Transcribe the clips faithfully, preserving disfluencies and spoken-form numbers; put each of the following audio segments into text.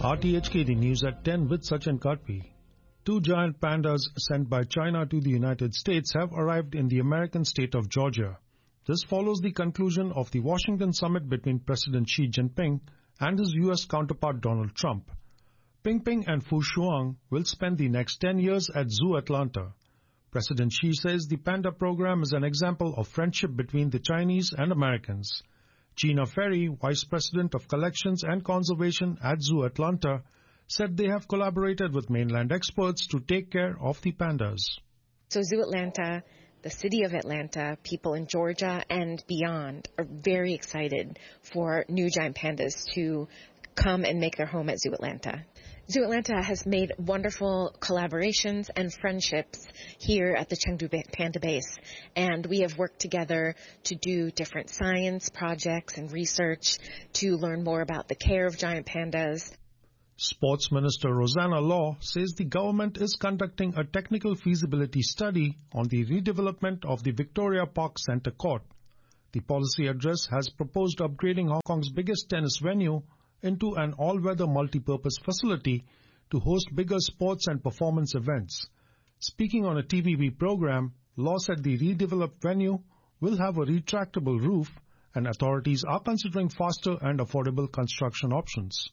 R T H K, the news at ten with Sachin Katpi. Two giant pandas sent by China to the United States have arrived in the American state of Georgia. This follows the conclusion of the Washington summit between President Xi Jinping and his U S counterpart Donald Trump. Pingping and Fu Shuang will spend the next ten years at Zoo Atlanta. President Xi says the panda program is an example of friendship between the Chinese and Americans. Gina Ferry, Vice President of Collections and Conservation at Zoo Atlanta, said they have collaborated with mainland experts to take care of the pandas. So Zoo Atlanta, the city of Atlanta, people in Georgia and beyond are very excited for new giant pandas to come and make their home at Zoo Atlanta. Zoo Atlanta has made wonderful collaborations and friendships here at the Chengdu Panda Base, and we have worked together to do different science projects and research to learn more about the care of giant pandas. Sports Minister Rosanna Law says the government is conducting a technical feasibility study on the redevelopment of the Victoria Park Centre Court. The policy address has proposed upgrading Hong Kong's biggest tennis venue into an all-weather multi-purpose facility to host bigger sports and performance events. Speaking on a T V B program, Law said the redeveloped venue will have a retractable roof and authorities are considering faster and affordable construction options.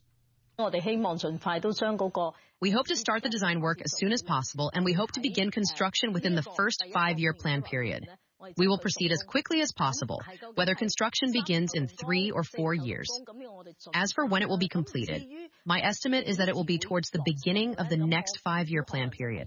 We hope to start the design work as soon as possible, and we hope to begin construction within the first five-year plan period. We will proceed as quickly as possible, whether construction begins in three or four years. As for when it will be completed, my estimate is that it will be towards the beginning of the next five-year plan period.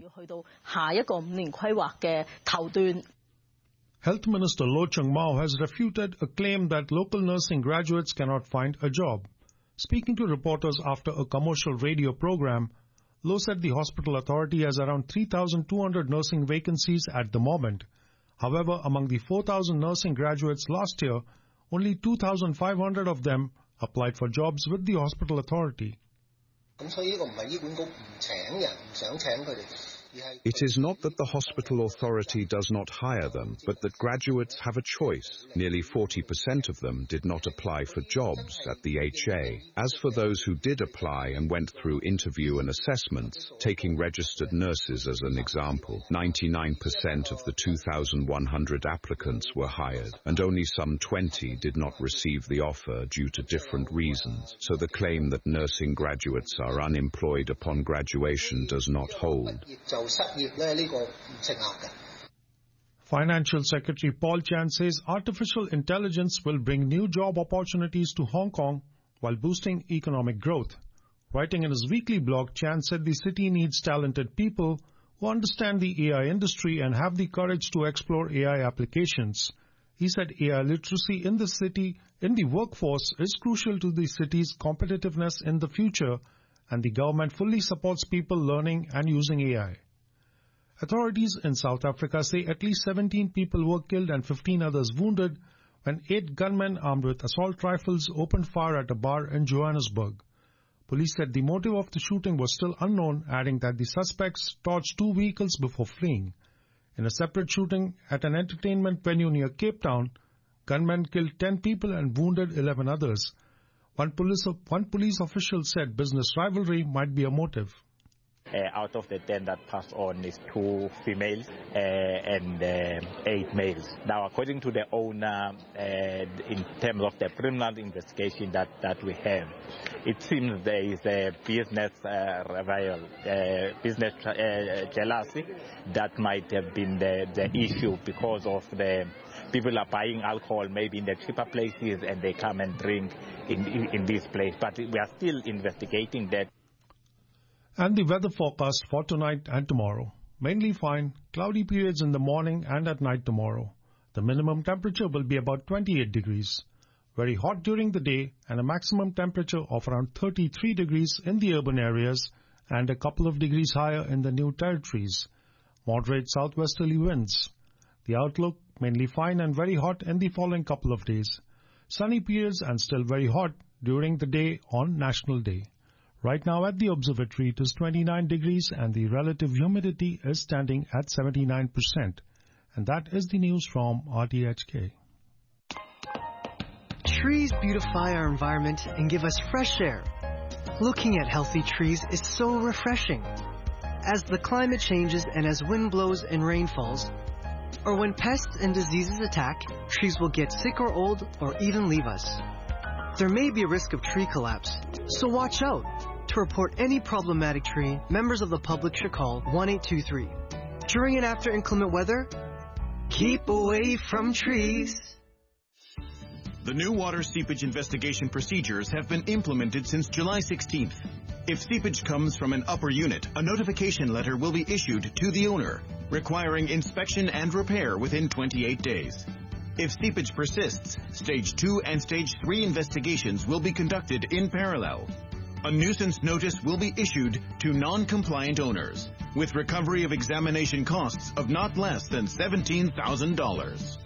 Health Minister Lo Chung-mau has refuted a claim that local nursing graduates cannot find a job. Speaking to reporters after a commercial radio program, Lo said the hospital authority has around three thousand two hundred nursing vacancies at the moment. However, among the four thousand nursing graduates last year, only two thousand five hundred of them applied for jobs with the hospital authority. It is not that the hospital authority does not hire them, but that graduates have a choice. Nearly forty percent of them did not apply for jobs at the H A. As for those who did apply and went through interview and assessments, taking registered nurses as an example, ninety-nine percent of the two thousand one hundred applicants were hired, and only some twenty did not receive the offer due to different reasons. So the claim that nursing graduates are unemployed upon graduation does not hold. Financial Secretary Paul Chan says artificial intelligence will bring new job opportunities to Hong Kong while boosting economic growth. Writing in his weekly blog, Chan said the city needs talented people who understand the A I industry and have the courage to explore A I applications. He said A I literacy in the city, in the workforce, is crucial to the city's competitiveness in the future, and the government fully supports people learning and using A I. Authorities in South Africa say at least seventeen people were killed and fifteen others wounded when eight gunmen armed with assault rifles opened fire at a bar in Johannesburg. Police said the motive of the shooting was still unknown, adding that the suspects torched two vehicles before fleeing. In a separate shooting at an entertainment venue near Cape Town, gunmen killed ten people and wounded eleven others. One police, one police official said business rivalry might be a motive. Uh, out of the ten that passed on is two females uh, and uh, eight males. Now, according to the owner, uh, in terms of the preliminary investigation that, that we have, it seems there is a business uh, rival, uh, business uh, jealousy that might have been the, the issue because of the people are buying alcohol maybe in the cheaper places and they come and drink in, in, in this place. But we are still investigating that. And the weather forecast for tonight and tomorrow. Mainly fine, cloudy periods in the morning and at night tomorrow. The minimum temperature will be about twenty-eight degrees. Very hot during the day and a maximum temperature of around thirty-three degrees in the urban areas and a couple of degrees higher in the new territories. Moderate southwesterly winds. The outlook, mainly fine and very hot in the following couple of days. Sunny periods and still very hot during the day on National Day. Right now at the observatory it is twenty-nine degrees and the relative humidity is standing at seventy-nine percent. And that is the news from R T H K. Trees beautify our environment and give us fresh air. Looking at healthy trees is so refreshing. As the climate changes and as wind blows and rain falls, or when pests and diseases attack, trees will get sick or old or even leave us. There may be a risk of tree collapse, so watch out. To report any problematic tree, members of the public should call one eight two three. During and after inclement weather, keep away from trees. The new water seepage investigation procedures have been implemented since July sixteenth. If seepage comes from an upper unit, a notification letter will be issued to the owner, requiring inspection and repair within twenty-eight days. If seepage persists, Stage two and Stage three investigations will be conducted in parallel. A nuisance notice will be issued to non-compliant owners, with recovery of examination costs of not less than seventeen thousand dollars.